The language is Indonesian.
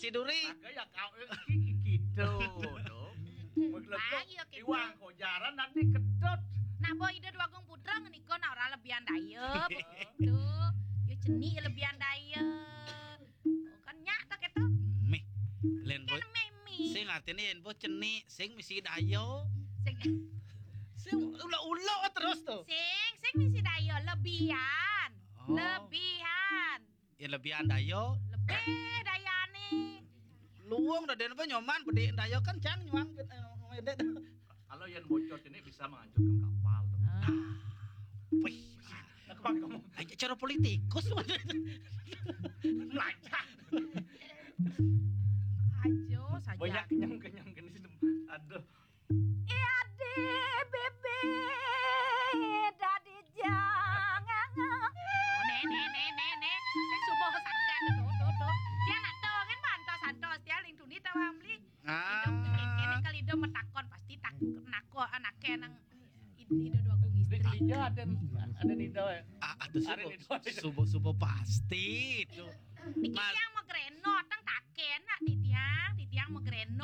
duri. Kaya kau gitu tuh. Iwang kojaran nanti kedot. Nah boy ide Agung Putra ngenikah nah orang lebihan daya begitu. Ya ceni lebihan daya. Oh, kan nyak tak itu. Meh. Len boy. Kan memi. Sing artinya yen boy ceni, sing misi dayo. Sing Sing ulo terus tuh. sing misi daya lebihan. Oh. Lebihan. Ya lebihan dayo. Lebih dayane. Luang udah den nyoman bede dayo kan cang nyuang bede. Kalau yang bocor ini bisa menghancurkan kapal tuh. Wih. Nah, kamu Aja cara politikus. belajar. Ajo saja. Banyak kenyang ke sini. Aduh. Iya deh, bebe, dadi jangan. Nek. Sing subuh saken tuh. Dia nak tahu kan bantos dia ling tuni tawang beli. Kene kali do metakon pasti tak nako anake nang ide dua gung Di istri. Lija ada nido ya. Atuh subuh pasti itu. Iki yang